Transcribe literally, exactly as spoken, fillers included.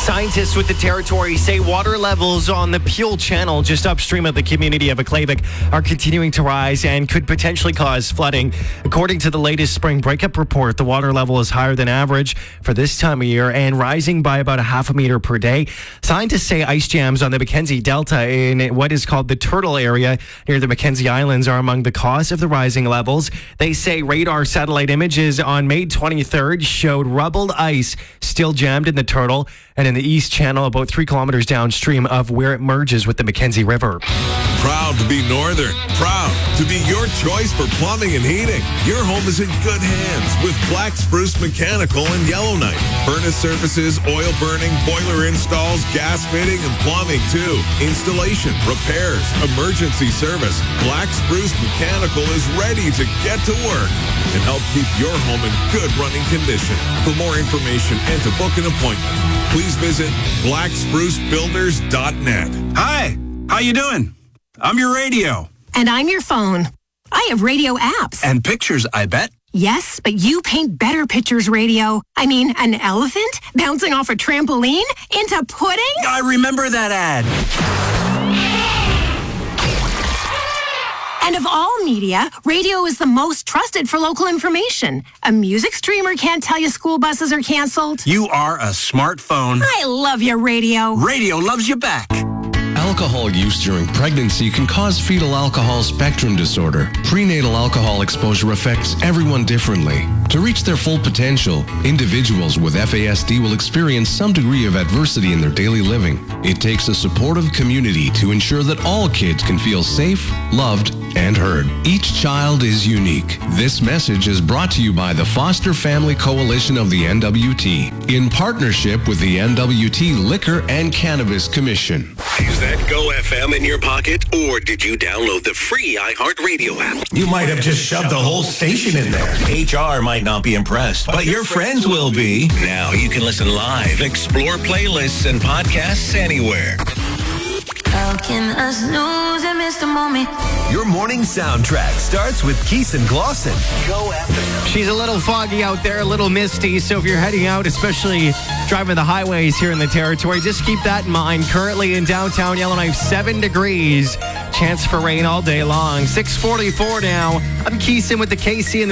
Scientists with the territory say water levels on the Peel Channel just upstream of the community of Aklavik are continuing to rise and could potentially cause flooding. According to the latest spring breakup report, the water level is higher than average for this time of year and rising by about a half a meter per day. Scientists say ice jams on the Mackenzie Delta in what is called the Turtle area near the Mackenzie Islands are among the cause of the rising levels. They say radar satellite images on May twenty-third showed rubbled ice still jammed in the Turtle and in the East Channel about three kilometers downstream of where it merges with the Mackenzie River. Proud to be Northern. Proud to be your choice for plumbing and heating. Your home is in good hands with Black Spruce Mechanical and Yellowknife. Furnace services, oil burning, boiler installs, gas fitting, and plumbing too. Installation, repairs, emergency service. Black Spruce Mechanical is ready to get to work and help keep your home in good running condition. For more information and to book an appointment, please visit black spruce builders dot net. Hi, how you doing? I'm your radio. And I'm your phone. I have radio apps. And pictures, I bet. Yes, but you paint better pictures, radio. I mean, an elephant bouncing off a trampoline into pudding? I remember that ad. And of all media, radio is the most trusted for local information. A music streamer can't tell you school buses are canceled. You are a smartphone. I love your radio. Radio loves you back. Alcohol use during pregnancy can cause fetal alcohol spectrum disorder. Prenatal alcohol exposure affects everyone differently. To reach their full potential, individuals with F A S D will experience some degree of adversity in their daily living. It takes a supportive community to ensure that all kids can feel safe, loved, and heard. Each child is unique. This message is brought to you by the Foster Family Coalition of the N W T in partnership with the N W T Liquor and Cannabis Commission. Is that Go F M in your pocket, or did you download the free iHeartRadio app? You might have just shoved the whole station in there. H R might not be impressed, but your friends will be. Now you can listen live, explore playlists and podcasts anywhere. How can I snooze and miss the moment? Your morning soundtrack starts with Keith and Glosson. Go F M. She's a little foggy out there, a little misty, so if you're heading out, especially driving the highways here in the territory, just keep that in mind. Currently in downtown Yellowknife, seven degrees. Chance for rain all day long. six forty-four now. I'm Keeson with the K C and the